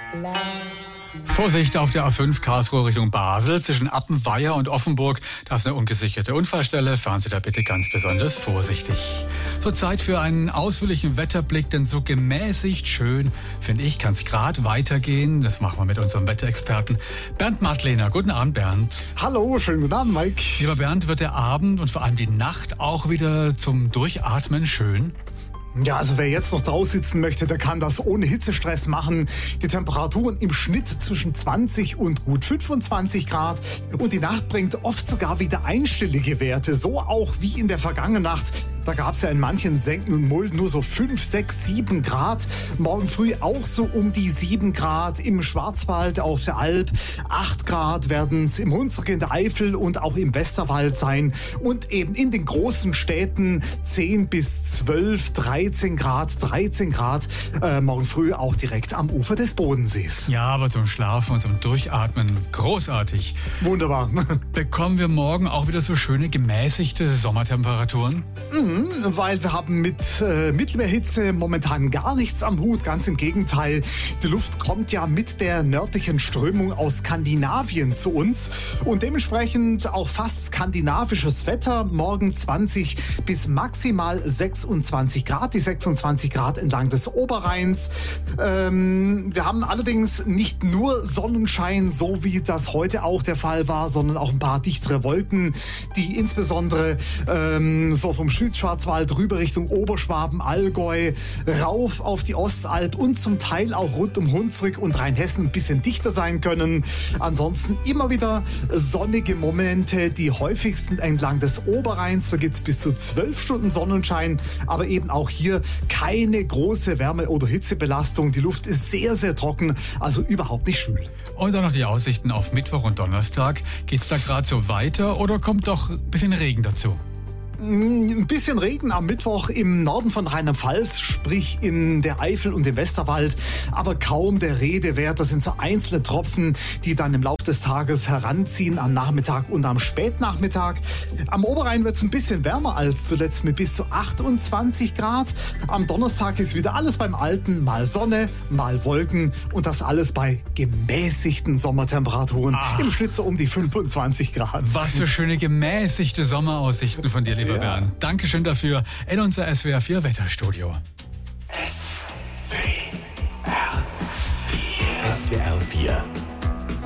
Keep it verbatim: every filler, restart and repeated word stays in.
Vorsicht auf der A fünf Karlsruhe Richtung Basel zwischen Appenweier und Offenburg. Das ist eine ungesicherte Unfallstelle. Fahren Sie da bitte ganz besonders vorsichtig. So, Zeit für einen ausführlichen Wetterblick, denn so gemäßigt schön, finde ich, kann es gerade weitergehen. Das machen wir mit unserem Wetterexperten Bernd Madlener. Guten Abend, Bernd. Hallo, schönen guten Abend, Mike. Lieber Bernd, wird der Abend und vor allem die Nacht auch wieder zum Durchatmen schön? Ja, also wer jetzt noch draußen sitzen möchte, der kann das ohne Hitzestress machen. Die Temperaturen im Schnitt zwischen zwanzig und gut fünfundzwanzig Grad. Und die Nacht bringt oft sogar wieder einstellige Werte. So auch wie in der vergangenen Nacht. Da gab es ja in manchen Senken und Mulden nur so fünf, sechs, sieben Grad. Morgen früh auch so um die sieben Grad. Im Schwarzwald, auf der Alp acht Grad werden es im Hunsrück, in der Eifel und auch im Westerwald sein. Und eben in den großen Städten zehn bis zwölf, dreizehn Grad, dreizehn Grad. Äh, morgen früh auch direkt am Ufer des Bodensees. Ja, aber zum Schlafen und zum Durchatmen großartig. Wunderbar. Bekommen wir morgen auch wieder so schöne gemäßigte Sommertemperaturen? Mhm, weil wir haben mit äh, Mittelmeerhitze momentan gar nichts am Hut. Ganz im Gegenteil. Die Luft kommt ja mit der nördlichen Strömung aus Skandinavien zu uns. Und dementsprechend auch fast skandinavisches Wetter. Morgen zwanzig bis maximal sechsundzwanzig Grad. Die sechsundzwanzig Grad entlang des Oberrheins. Ähm, wir haben allerdings nicht nur Sonnenschein, so wie das heute auch der Fall war, sondern auch ein paar dichtere Wolken, die insbesondere ähm, so vom Südschwarzwald rüber Richtung Oberschwaben, Allgäu, rauf auf die Ostalb und zum Teil auch rund um Hunsrück und Rheinhessen ein bisschen dichter sein können. Ansonsten immer wieder sonnige Momente, die häufigsten entlang des Oberrheins. Da gibt es bis zu zwölf Stunden Sonnenschein, aber eben auch hier keine große Wärme- oder Hitzebelastung. Die Luft ist sehr, sehr trocken, also überhaupt nicht schwül. Und dann noch die Aussichten auf Mittwoch und Donnerstag. Geht's da gerade so weiter oder kommt doch ein bisschen Regen dazu? Ein bisschen Regen am Mittwoch im Norden von Rheinland-Pfalz, sprich in der Eifel und im Westerwald, aber kaum der Rede wert. Das sind so einzelne Tropfen, die dann im Laufe des Tages heranziehen am Nachmittag und am Spätnachmittag. Am Oberrhein wird es ein bisschen wärmer als zuletzt mit bis zu achtundzwanzig Grad. Am Donnerstag ist wieder alles beim Alten, mal Sonne, mal Wolken und das alles bei gemäßigten Sommertemperaturen. Ah. Im Schnitt so um die fünfundzwanzig Grad. Was für schöne gemäßigte Sommeraussichten von dir, lieber ja. Bernd. Dankeschön dafür in unser S W R vier Wetterstudio. S W R vier. S W R vier